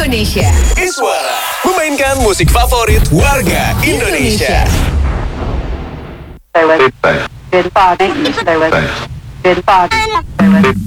Indonesia. Iswara memainkan musik favorit warga Indonesia. Stay with. Good 5, 8, stay with. Good 5, stay with.